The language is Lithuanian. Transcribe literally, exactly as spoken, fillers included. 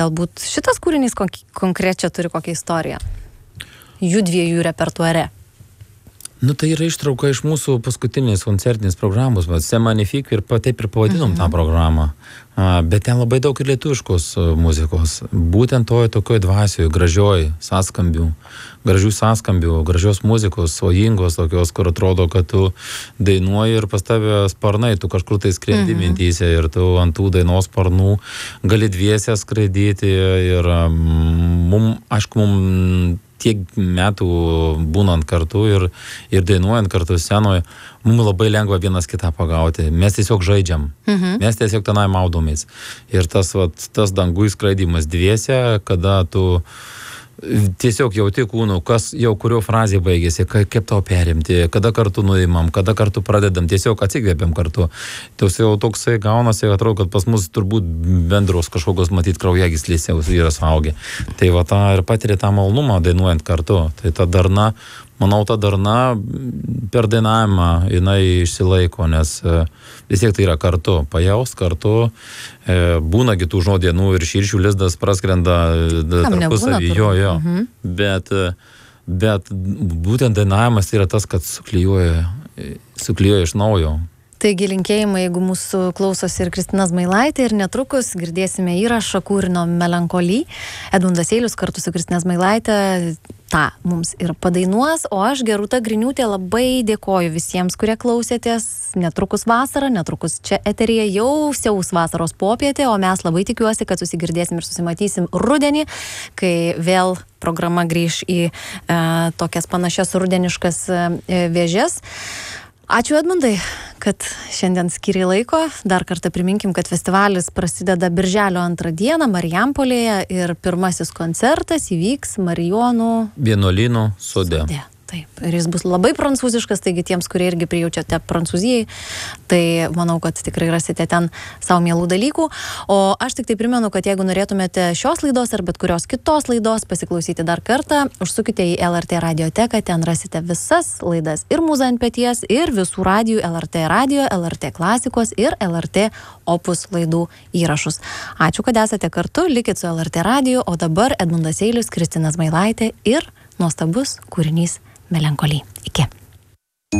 galbūt šitas kūrinys konkrečią turi kokią istoriją? Jų dviejų repertuare. Nu, tai yra ištrauka iš mūsų paskutinės koncertinės programos, va, C'est Magnifique, ir taip ir pavadinom mm-hmm. tą programą. A, bet ten labai daug ir lietuviškos muzikos. Būtent toje tokioje dvasioje, gražioj sąskambių, gražių sąskambių, gražios muzikos, svajingos tokios, kur atrodo, kad tu dainuoji ir pas tave sparnai, tu kažkur tai skrendi mm-hmm. mintyse ir tu ant tų dainos sparnų gali dviese skraidyti ir mum, aišku, mum tiek metų būnant kartu ir, ir dainuojant kartu scenoje, mums labai lengva vienas kitą pagauti. Mes tiesiog žaidžiam. Mhm. Mes tiesiog tenai maudomės. Ir tas, vat, tas dangų skraidymas dviese, kada tu tiesiog jauti kūnų, kas jau kurio frazė baigėsi, kaip tau perimti, kada kartu nuimam, kada kartu pradedam, tiesiog atsikvėpiam kartu. Tos jau toksai gaunasi, atrodo, kad pas mus turbūt bendros kažkokios matyt kraujagyslės jau yra suaugę. Tai va tą ir patiria tą malonumą dainuojant kartu. Tai ta darna, manau, ta darna per dainavimą jinai išsilaiko, nes vis tiek tai yra kartu, pajaus kartu, būna kitų žodienų ir širšių lizdas praskrenda tarpusavį, jo, jo. Mhm. Bet, bet būtent dainavimas yra tas, kad suklijuoja, suklijuoja iš naujo. Taigi linkėjimai, jeigu mūsų klausosi ir Kristina Zmailaitė, ir netrukus girdėsime įrašą kūrinio Melancholy. Edmundas Eilius kartu su Kristina Zmailaitė tą mums ir padainuos, o aš, Gerūta Griniūtė, labai dėkoju visiems, kurie klausėtės. Netrukus vasara, netrukus čia eteryje jau siaus vasaros popietė, o mes labai tikiuosi, kad susigirdėsim ir susimatysim rudenį, kai vėl programa grįž į e, tokias panašias rudeniškas e, vėžes. Ačiū, Edmundai, kad šiandien skyrė laiko. Dar kartą priminkim, kad festivalis prasideda birželio antrą dieną Marijampolėje ir pirmasis koncertas įvyks Marijonų vienuolyno sode. sode. Taip, ir jis bus labai prancūziškas, taigi tiems, kurie irgi prijaučiate Prancūzijai, tai manau, kad tikrai rasite ten savo mielų dalykų. O aš tik tai primenu, kad jeigu norėtumėte šios laidos ar bet kurios kitos laidos pasiklausyti dar kartą, užsukite į L R T radioteką, ten rasite visas laidas ir Mūza ant peties, ir visų radijų L R T radio, L R T klasikos ir L R T opus laidų įrašus. Ačiū, kad esate kartu, likit su L R T radiju, o dabar Edmundas Eilius, Kristina Zmailaitė ir nuostabus kūrinys Melancholy. Iki.